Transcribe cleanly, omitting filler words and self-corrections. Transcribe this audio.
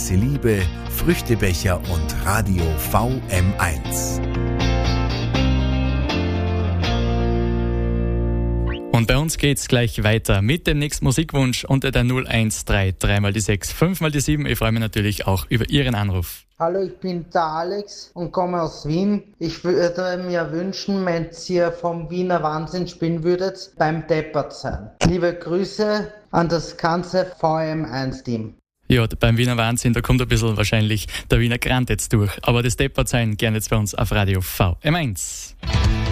Heiße Liebe, Früchtebecher und Radio VM1. Und bei uns geht's gleich weiter mit dem nächsten Musikwunsch unter der 0133 mal die 6 5 mal die 7. Ich freue mich natürlich auch über Ihren Anruf. Hallo, ich bin der Alex und komme aus Wien. Ich würde mir wünschen, wenn ihr vom Wiener Wahnsinn spielen würdet, beim Deppert sein. Liebe Grüße an das ganze VM1-Team. Ja, beim Wiener Wahnsinn, da kommt ein bisschen wahrscheinlich der Wiener Grand jetzt durch. Aber das Deppert sein gerne jetzt bei uns auf Radio VM1.